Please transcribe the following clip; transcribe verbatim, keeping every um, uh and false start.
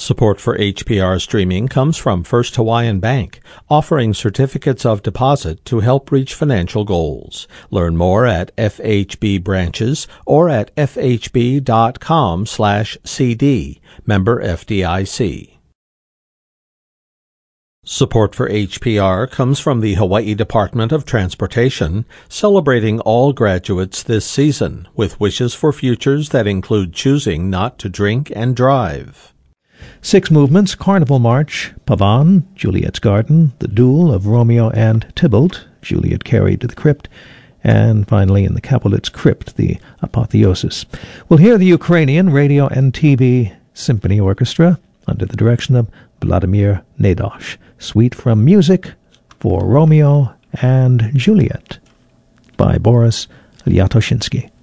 Support for H P R streaming comes from First Hawaiian Bank, offering certificates of deposit to help reach financial goals. Learn more at F H B branches or at fhb.com slash CD. Member F D I C. Support for H P R comes from the Hawaii Department of Transportation, celebrating all graduates this season with wishes for futures that include choosing not to drink and drive. Six movements: Carnival March, Pavan, Juliet's Garden, The Duel of Romeo and Tybalt, Juliet carried to the crypt, and finally in the Capulets' crypt, the Apotheosis. We'll hear the Ukrainian Radio and T V Symphony Orchestra under the direction of Vladimir Nadosh, Suite from Music for Romeo and Juliet by Boris Lyatoshinsky.